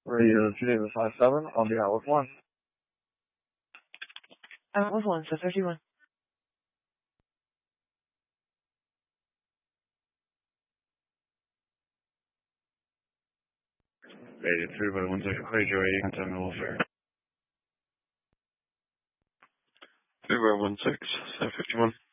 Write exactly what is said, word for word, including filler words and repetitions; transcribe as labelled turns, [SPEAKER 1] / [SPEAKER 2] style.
[SPEAKER 1] Radio Geneva five seven on the Outlook one.
[SPEAKER 2] Outlook one, so thirty-one.
[SPEAKER 3] Radio three by one second. Radio eight, contact no welfare. three by one six, seven fifty-one.